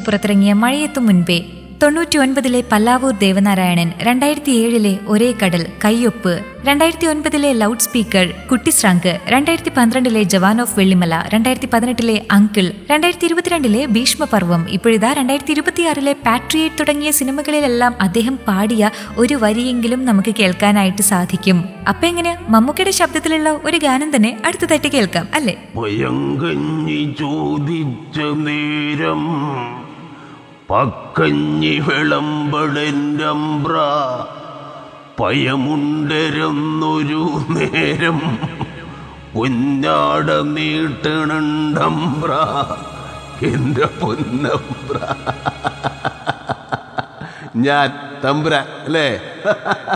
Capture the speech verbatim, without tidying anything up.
പുറത്തിറങ്ങിയ മഴയെത്തും മുൻപേ, തൊണ്ണൂറ്റി ഒൻപതിലെ പല്ലാവൂർ ദേവനാരായണൻ, രണ്ടായിരത്തി ഏഴിലെ ഒരേ കടൽ, കയ്യൊപ്പ്, രണ്ടായിരത്തി ഒൻപതിലെ ലൗഡ് സ്പീക്കർ, കുട്ടിശ്രാങ്ക്, രണ്ടായിരത്തി പന്ത്രണ്ടിലെ ജവാൻ ഓഫ് വെള്ളിമല, രണ്ടായിരത്തി പതിനെട്ടിലെ അങ്കിൾ, രണ്ടായിരത്തി ഇരുപത്തിരണ്ടിലെ ഭീഷ്മപർവം, ഇപ്പോഴിതാ രണ്ടായിരത്തി ഇരുപത്തിയാറിലെ പാട്രിയേറ്റ് തുടങ്ങിയ സിനിമകളിലെല്ലാം അദ്ദേഹം പാടിയ ഒരു വരിയെങ്കിലും നമുക്ക് കേൾക്കാനായിട്ട് സാധിക്കും. അപ്പൊ എങ്ങനെ മമ്മൂക്കയുടെ ശബ്ദത്തിലുള്ള ഒരു ഗാനം തന്നെ അടുത്തതായിട്ട് കേൾക്കാം അല്ലേ? പയങ്കഞ്ഞി ചോദിച്ച നേരം പക്കഞ്ഞി വിളമ്പളെൻ്റമ്പ്ര പയമുണ്ടരന്നൊരു നേരം പൊന്നാട നീട്ടണണ്ടമ്പ്ര എൻ്റെ പൊന്നമ്പ്ര. ഞാൻ തമ്പ്ര അല്ലേ?